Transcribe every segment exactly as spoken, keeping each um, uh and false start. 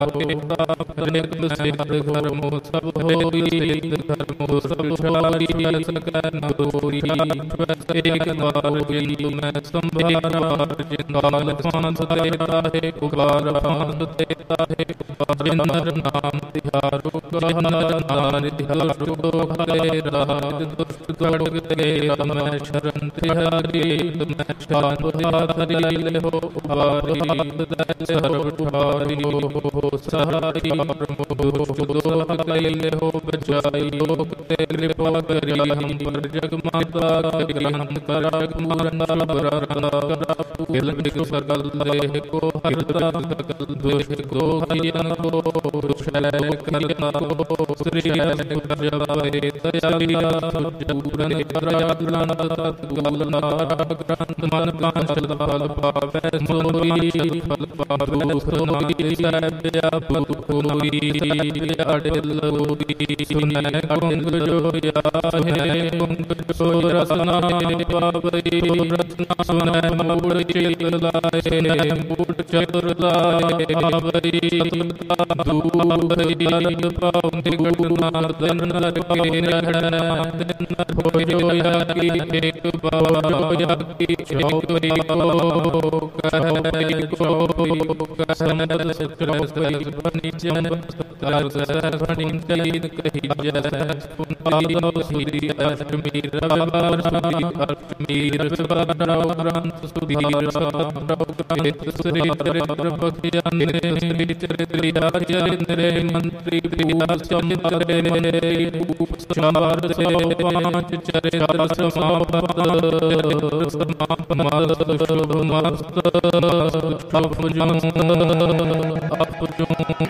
धर्मो सब होई धर्मो सब छारी सकन होई एक बार जिंदु में संभारा जिंदाल सांस देता है कुबार फांस देता है जिनर नाम तिहारो गहनर नार तिहारो भले राज दुष्ट खड़ग तेरा मैं शरण तिहारी मैं शान हरी हो भारी सर्व भारी हो सहारी प्रमोद कैले हो बचाई लोक ते कृपा करी पर जग माता करी कराग मूरना बराना किल बिग सकल देह को हरता सकल दोष को कियन को शैल करना को श्री जपे दयालिया पूरन कराग्रन सतगुलना ग्रंथ मन कांचल फल पावै सोई फल पावै सोई सैब्या पुखोई अडिल लोई सुनै कुंग जोया है कुंग जो रसना पावै रत्ना सुनै मूड़ चित लाए मूड़ चतुर लाए पावै दूभै दर्द पावै गुणनादन नर के रहन हो जोया की एक बाया की चौकरी को कहै को कसम सत्रसरी बनि जन तरसर बनि कई कही जैसे पुनालो सुधी अष्टमी रविवार सुधी अष्टमी रविवार ग्रंथ सुधीर ग्रंथ श्री चरित्र भक्तियंद्रे श्री चरित्रिया चरित्रे मंत्री प्रिया संतरे उपचार से पांच चरित्र समापत समापमस्त शुभमस्त अपजुं अपजुं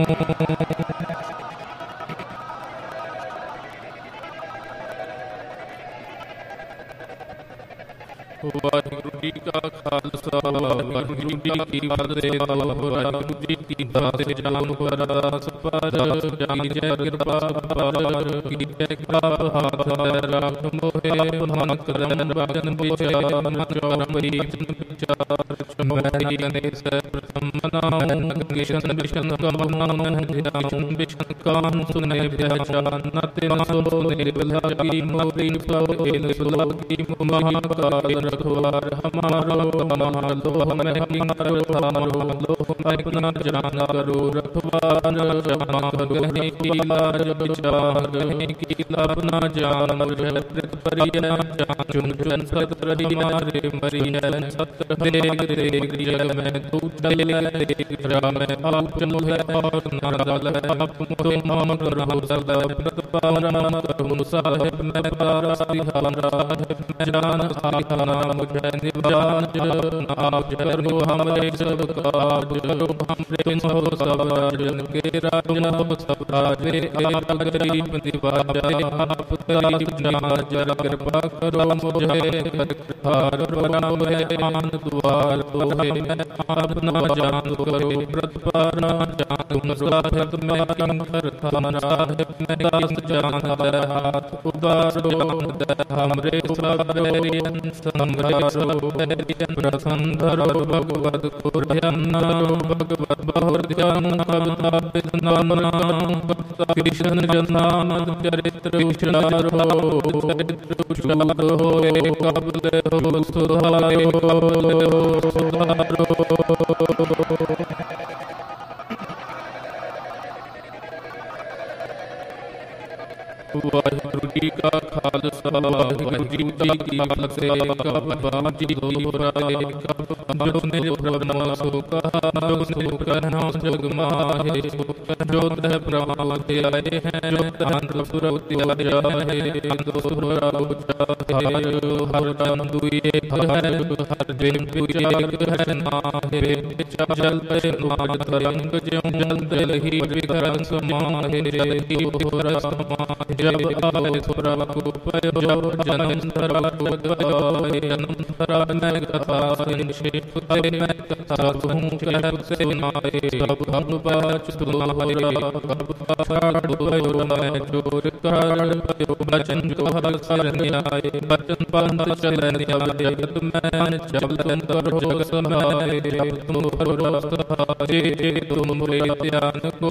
वाहिगुरु जी का खालसा वाहिगुरु जी की फतेह वाहिगुरु जी की दाते जान परास पार जानी जय कृपा पार की जय कृपा हाथ राख मोहे मन करन भजन विचार चौरमई विचार चुमरी गणेश प्रथम मनाऊं गणेशन विष्ण कमनाऊं ध्याऊं विष्ण कान सुने व्याचान नतिन सो निर्बलागी मोरी सोहेन सुलोकी महाकाल रखवार हमारो हमारो हमें किंकर थारो लो अपना जान करो रखवार क्षमा गहे की लाज विचार गहे की अपना जान मुझे प्रत परिया जान चुन चुन सत्र मारे मरियन सत्र देख देख जग में तू चले राम आप मुहे और नादल है आप मुहे माम करो सदा प्रत पारा करो साहेब मैं पारा सिहारा है मैं जान सिहारा मुझे निवाज आप जरो हमारे सब काज हम प्रेम हो सब राजन के राजन हो सब राजे आप गरीब निवाज आप गरीब जान जरा कृपा करो मुझे हार प्रणाम है आन द्वार तोहे मैं अपना जान करो व्रत पारा जान तुम साहेब मैं किंकर थाना साहेब मैं दास जान हाथ उदारो हमरे सब बेरियन संघर्ष प्रथम धरो भगवत कुर्यन्नारो भगवत बहुर्ध्यान कवितापित नामना कृष्ण जन्नामद चरित्र उचारो चरित्र उचारो होए कबले हो सुधारो सुधारो वाहिगुरु जी का खालसा वाहिगुरु जी की फतेह कब बाजी दोहराए कब जो निज प्रभु सो कहा जो सो कहना जग माहे जो तह प्राण के आए हैं जो तंत्र सुरति जाहे अंतो सुरा उचाहे हर तन दुए भय हर दिन विचार है नाहे जल पे मान तरंग ज्यों जल ही विकरण समाहे जल ही दोहरा समाहे ਜਬ ਆਏ ਸੁਰਭ ਕੋ ਪਇਓ ਜਨਮ ਸਰਬ ਦੁਆਏ ਜਨਮ ਸਰਬ ਮੈਂ ਕਥਾ ਸੰਸ਼ੇ ਤੇ ਮੈਂ ਕਥਾ ਹੂੰ ਕਹਿ ਸੁਨਾਏ ਸਭ ਹਮ ਬਾਚ ਤੁਮਾਰਾ ਕਬ ਪਾੜ ਹੋਇ ਮੈਂ ਜੋਰ ਕਰ ਪਇਓ ਬਚਨ ਤੁਹਾਰ ਸਰਨਿਆਏ ਬਚਨ ਪੰਥ ਚਲੈ ਨਿਆਏ ਜਗਤ ਮੈਂ ਚਲਨ ਕਰੋ ਸਮਾਏ ਤੁਮ ਪਰੋਸ ਜੇ ਤੁਮ ਰੇ ਧਿਆਨ ਕੋ